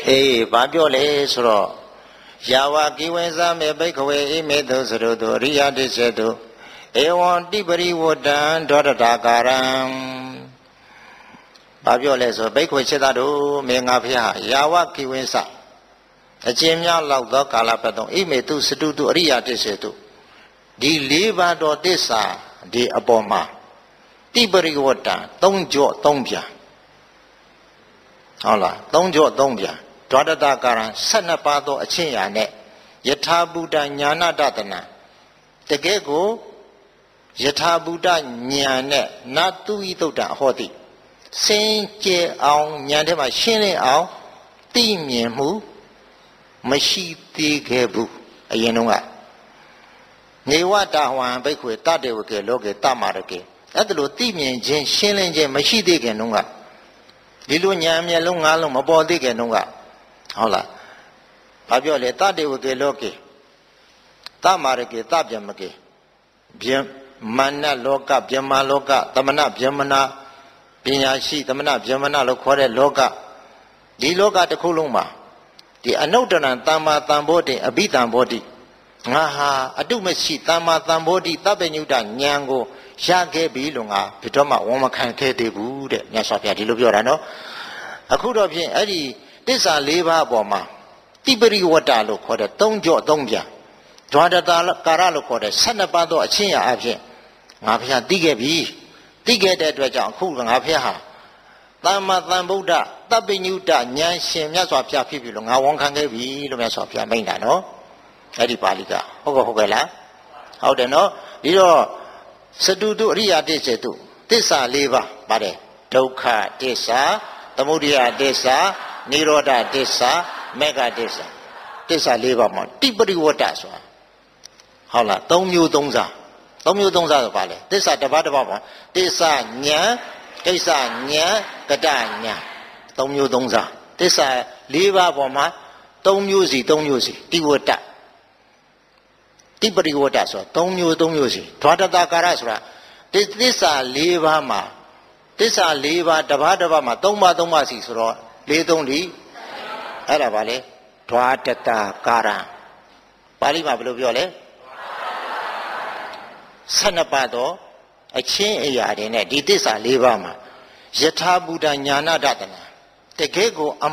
ဘာပြောလဲဆိုတော့ယာဝကိဝေသမေဘိက္ခဝေဣမေတုသရုတုအရိယတိစေတုဧဝံတိပရိဝတ္တံဒေါတတာကာရံဘာပြောလဲဆိုဘိက္ခဝေစေတတို့မေငါဖျားယာဝကိဝေသအကျဉ်းများလောက်သောကာလပတ်သောဣမေတုစတုတုအရိယတိစေတုဒီ၄ပါးတော်သစ္စာဒီအပေါ်မှာတိပရိဝတ္တံ၃ကြော့၃ပြန်ဟုတ်လား၃ကြော့၃ပြန်ဒွါတတကာရံ12ပါးသောအချင်းရာနဲ့ယထာဘူတညာနာတတနာတကယ်ကိုယထာဘူတညာနဲ့နတုဤတုတ်တံအဟောတိစင်ကြယ်အောင်ညာထဲမှာရှင်းလင်းအောင်သိမြင်မှုမရှိသေးခဲ့ဘူးအရင်တုန်းကနေဝတဟဝံဘိက္ခွေတတေဝကေလောကေတမရကေအဲ့ဒါလို့သိမြင်ခြင်းရှင်းလင်းခြင်းမရှိသေးခင်တုန်းကဒီလိုညာမျက်လုံးငါးလုံးမပေါ်သေးခင်တုန်းကဟုတ်လားဘာပြောလဲတတေဝကေလောကေတမရကေတပြမကေဗျမာနလောကဗျမာလောကသမဏဗျမနာပညာရှိသမဏဗျမနာလို့ခေါ်တဲ့လောကဒီလောကတစ်ခုလုံးမှာဒီအနုတ္တရံတမ္မာတံဘောတိအဘိတံဘောတိငါဟာအတုမရှိတမ္မာတံဘောတိသဗ္ဗညုတဉာဏ်ကိုရခဲ့ပြီလို့ငါဘယ်တော့မှဝန်မခံခဲ့သေးဘူးတဲ့မြတ်စွာဘုရားဒီလိုပြောတာနော်အခုတော့ဖြင့်အဲ့ဒီတစ္ဆာ၄ပါးအပေါ်မှာတိပရိဝတ္တလို့ခေါ်တဲ့၃ကြော့၃ပြန်ဒွါတတာကာရလို့ခေါ်တဲ့12ပါးသောအချင်းရာအဖြစ်ငါဘုရားသိခဲ့ပြီသိခဲ့တဲ့အတွက်ကြောင့်အခုငါဘုရားဟာသမ္မာသမ္ဗုဒ္ဓသဗ္ဗညုတဉာဏ်ရှင်မြတ်စွာဘုရားဖြစ်ပြီလို့ငါဝန်ခံခဲ့ပြီလို့မြတ်စွာဘုရားမိန့်တာနော်အဲ့ဒီပါဠိကဟုတ်ကဲ့လားဟုတ်တယ်နော်ဒီတော့စတုတုအရိယတိစေတုသစ္စာ၄ပါးပါတယ်ဒုက္ခသစ္စာသမုဒယသစ္စာနိရောဓသစ္စာမေဃသစ္စာသစ္စာ၄ပါးမှာတိပရိဝတ္တဆိုတာဟုတ်လား၃မျိုး၃စား၃မျိုး၃စားဆိုပါလေသစ္စာတစ်ပါးတစ်ပါးပါသစ္စာဉာဏ်ကိစ္စဉာဏ်ကတဉာဏ်၃မျိုး၃စားသစ္စာ၄ပါးပေါ်မှာ၃မျိုးစီ၃မျိုးစီတိဝတ္တတိပရိဝတ္တဆိုတာ၃မျိုး၃မျိုးစီဒွါတတကာရဆိုတာသစ္စာ၄ပါးမှာသစ္စာ၄ပါးတစ်ပါးတစ်ပါးမှာ၃ပါး၃ပါးစီဆိုတော့၄၃လီအဲ့ဒါပါလေဒွါတတကာရပါဠိမှာဘယ်လိုပြောလဲ12ပါးတော့အချင်းအရာတွေနဲ့ဒီသစ္စာ၄ပါးမှာယထာဘူတညာနာတတနာတကယ်ကို